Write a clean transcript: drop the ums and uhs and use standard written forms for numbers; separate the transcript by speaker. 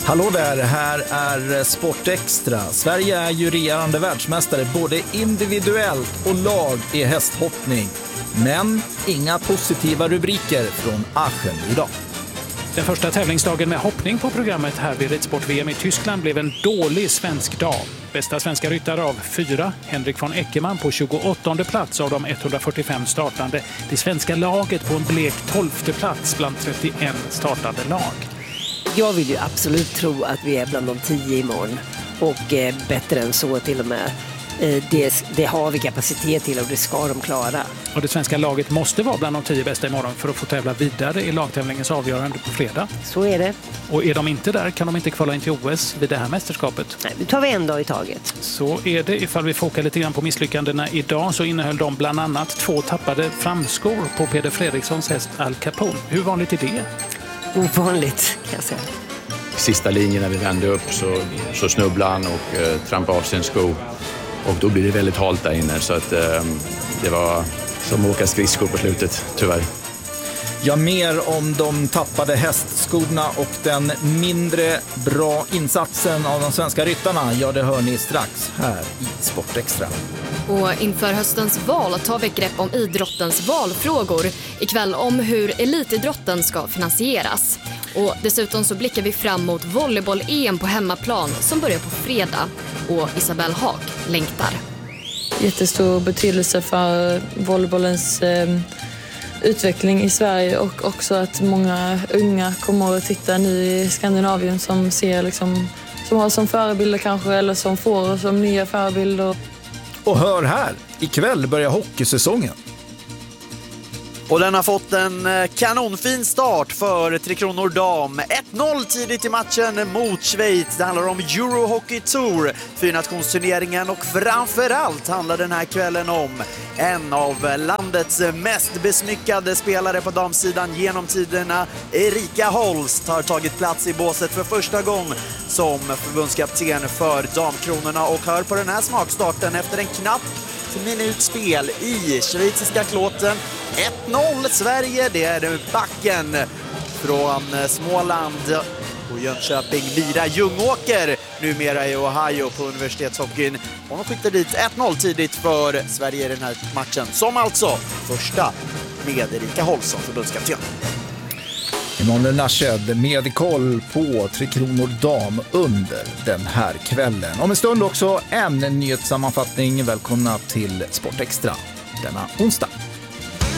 Speaker 1: Hallå där, här är Sportextra. Sverige är ju regerande världsmästare både individuellt och lag i hästhoppning. Men inga positiva rubriker från Aachen idag.
Speaker 2: Den första tävlingsdagen med hoppning på programmet här vid ridsport-VM i Tyskland blev en dålig svensk dag. Bästa svenska ryttare av 4, Henrik von Eckermann på 28:e plats av de 145 startande. Det svenska laget på en blek 12:e plats bland 31 startande lag.
Speaker 3: Jag vill ju absolut tro att vi är bland de 10 imorgon och bättre än så till och med. Det har vi kapacitet till och det ska de klara.
Speaker 2: Och det svenska laget måste vara bland de 10 bästa imorgon för att få tävla vidare i lagtävlingens avgörande på fredag.
Speaker 3: Så är det.
Speaker 2: Och är de inte där kan de inte kvala in till OS vid det här mästerskapet.
Speaker 3: Nej, nu tar vi en dag i taget.
Speaker 2: Så är det. Ifall vi fokar lite grann på misslyckandena idag så innehöll de bland annat 2 tappade framskor på Peder Fredrikssons häst Al Capone. Hur vanligt är det?
Speaker 3: Ovanligt kan jag säga.
Speaker 4: Sista linjen när vi vände upp så snubblade han och trampade av sin sko. Och då blir det väldigt halt där inne så att det var som att åka skridskor på slutet, tyvärr.
Speaker 1: Ja, mer om de tappade hästskorna och den mindre bra insatsen av de svenska ryttarna. Ja, det hör ni strax här i Sportextra.
Speaker 5: Och inför höstens val tar vi ett grepp om idrottens valfrågor. Ikväll om hur elitidrotten ska finansieras. Och dessutom så blickar vi fram mot volleyboll-EM på hemmaplan som börjar på fredag. Och Isabelle Haag längtar.
Speaker 6: Jättestor betydelse för volleybollens utveckling i Sverige och också att många unga kommer att titta nu i Skandinavien som ser liksom, som har som förebilder kanske eller som får som nya förebilder.
Speaker 1: Och hör här, ikväll börjar hockeysäsongen.
Speaker 7: Och den har fått en kanonfin start för Tre Kronor dam. 1-0 tidigt i matchen mot Schweiz. Det handlar om Eurohockey Tour, 4-nationsturneringen, och framförallt handlar den här kvällen om en av landets mest besmyckade spelare på damsidan genom tiderna. Erika Holst har tagit plats i båset för första gången som förbundskapten för damkronorna och hör på den här smakstarten efter en knapp minutspel i schweiziska Klåten. 1-0 Sverige, det är backen från Småland och Jönköping, Mira Ljungåker, numera i Ohio på universitetshockeyn. Och de skickade dit 1-0 tidigt för Sverige i den här matchen, som alltså första med Erika Holst som förbundskapten.
Speaker 1: Emanuel Nasched med koll på Tre Kronor dam under den här kvällen. Om en stund också en nyhetssammanfattning. Välkomna till Sportextra denna onsdag.